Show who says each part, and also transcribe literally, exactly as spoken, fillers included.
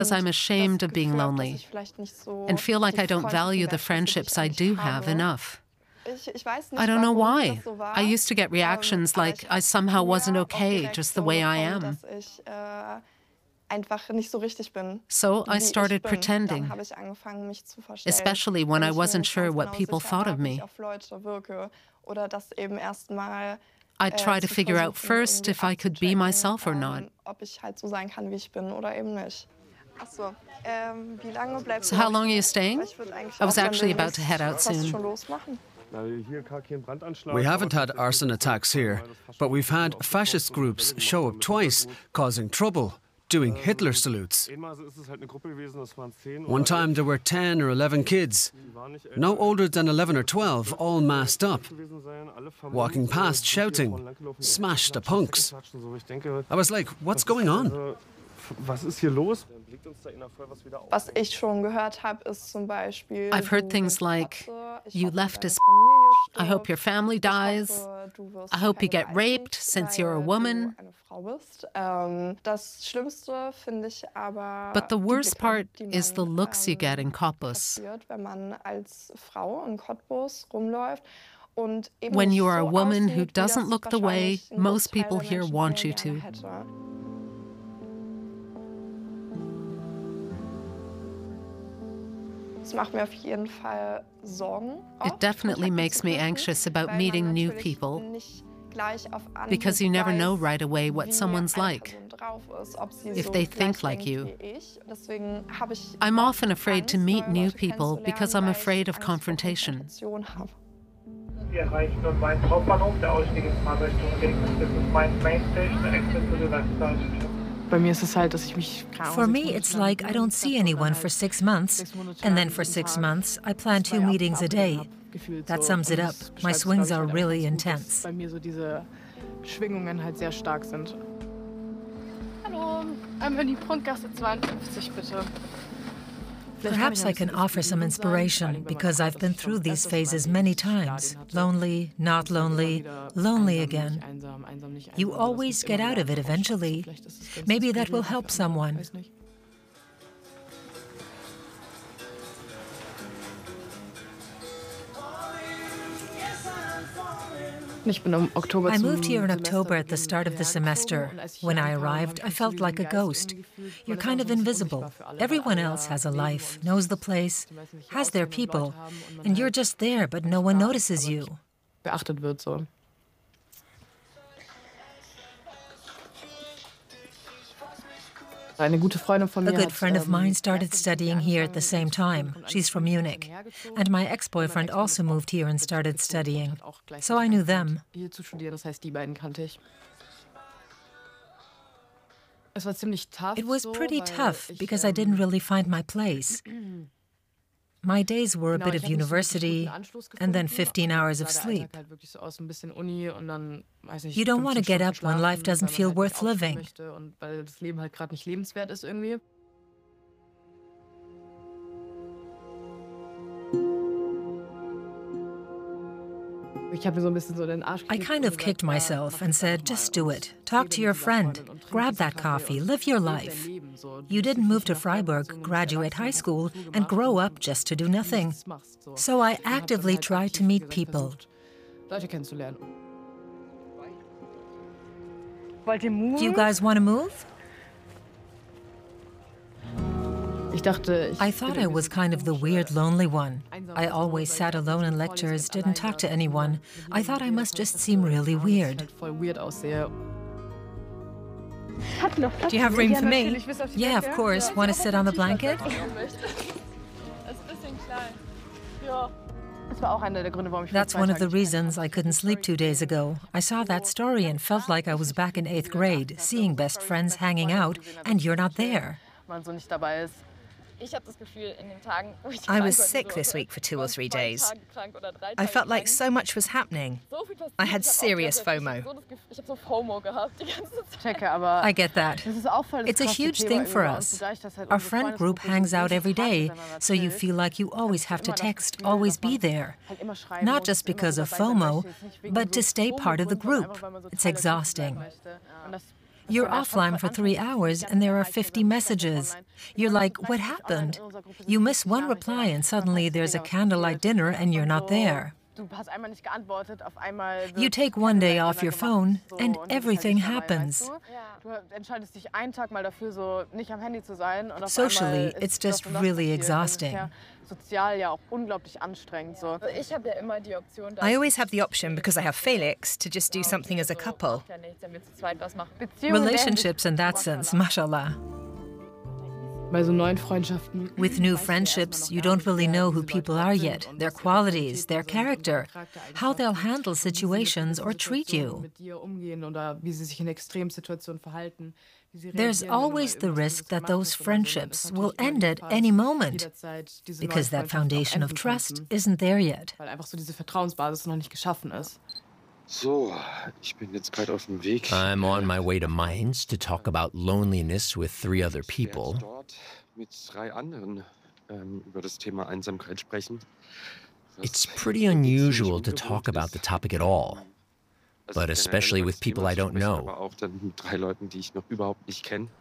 Speaker 1: Because I'm ashamed of being lonely and feel like I don't value the friendships I do have enough. I don't know why. I used to get reactions like I somehow wasn't okay just the way I am. So I started pretending, especially when I wasn't sure what people thought of me. I'd try to figure out first if I could be myself or not. So how long are you staying? I was actually about to head out soon.
Speaker 2: We haven't had arson attacks here, but we've had fascist groups show up twice, causing trouble, doing Hitler salutes. One time there were ten or eleven kids, no older than eleven or twelve, all masked up, walking past shouting, "Smash the punks." I was like, what's going on?
Speaker 1: I've heard things like, you left us, I hope your family dies, I hope you get raped since you're a woman. But the worst part is the looks you get in Cottbus. When you are a woman who doesn't look the way most people here want you to. It definitely makes me anxious about meeting new people, because you never know right away what someone's like, if they think like you. I'm often afraid to meet new people because I'm afraid of confrontation.
Speaker 3: Wir erreichen nun Mainz Hauptbahnhof, der Ausstieg in Fahrtrichtung links. This is Mainz Main Station, exit to the left side.
Speaker 4: For me, it's like I don't see anyone for six months, and then for six months, I plan two meetings a day. That sums it up. My swings are really intense.
Speaker 5: Hallo, einmal die Prunkgasse zweiundfünfzig, bitte.
Speaker 4: Perhaps I can offer some inspiration, because I've been through these phases many times. Lonely, not lonely, lonely again. You always get out of it eventually. Maybe that will help someone. I moved here in October at the start of the semester. When I arrived, I felt like a ghost. You're kind of invisible. Everyone else has a life, knows the place, has their people, and you're just there, but no one notices you. A good friend of mine started studying here at the same time. She's from Munich. And my ex-boyfriend also moved here and started studying. So I knew them. It was pretty tough because I didn't really find my place. My days were a bit of university and then fifteen hours of sleep. You don't want to get up when life doesn't feel worth living. I kind of kicked myself and said, just do it. Talk to your friend. Grab that coffee. Live your life. You didn't move to Freiburg, graduate high school, and grow up just to do nothing. So I actively tried to meet people. Do you guys want to move? I thought I was kind of the weird, lonely one. I always sat alone in lectures, didn't talk to anyone. I thought I must just seem really weird.
Speaker 6: Do you have room for me?
Speaker 4: Yeah, of course. Want to sit on the blanket? That's one of the reasons I couldn't sleep two days ago. I saw that story and felt like I was back in eighth grade, seeing best friends hanging out, and you're not there.
Speaker 6: I was sick this week for two or three days. I felt like so much was happening. I had serious FOMO.
Speaker 4: I get that. It's a huge thing for us. Our friend group hangs out every day, so you feel like you always have to text, always be there. Not just because of FOMO, but to stay part of the group. It's exhausting. You're offline for three hours and there are fifty messages. You're like, what happened? You miss one reply and suddenly there's a candlelight dinner and you're not there. You take one day off your phone and everything happens. Socially, it's just really exhausting.
Speaker 6: I always have the option, because I have Felix, to just do something as a couple.
Speaker 4: Relationships in that sense, mashallah. With new friendships, you don't really know who people are yet, their qualities, their character, how they'll handle situations or treat you. There's always the risk that those friendships will end at any moment, because that foundation of trust isn't there yet.
Speaker 7: So, ich bin jetzt gerade auf dem Weg.
Speaker 8: I'm on my way to Mainz to talk about loneliness with three other people.
Speaker 7: Dort mit drei anderen ähm, über das Thema Einsamkeit sprechen.
Speaker 8: It's pretty unusual to talk about the topic at all, but especially with people I don't know.
Speaker 7: Aber auch dann mit drei Leuten, die ich noch überhaupt nicht kenne.